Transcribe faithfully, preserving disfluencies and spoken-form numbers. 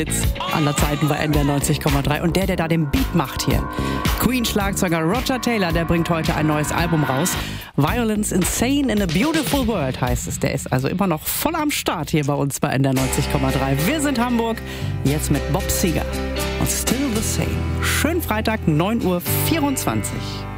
aller Zeiten bei N D R neunzig Komma drei und der, der da den Beat macht hier. Queen-Schlagzeuger Roger Taylor, der bringt heute ein neues Album raus. Violence Insane in a Beautiful World heißt es. Der ist also immer noch voll am Start hier bei uns bei N D R neunzig Komma drei. Wir sind Hamburg, jetzt mit Bob Seger und Still the Same. Schönen Freitag, neun Uhr vierundzwanzig.